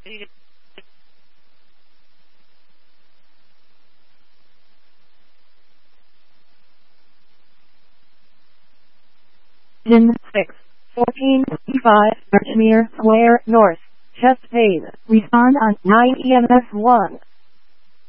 Engine 6, 14, 5, Birchmere Square North, chest pain. Respond on 9 EMS 1.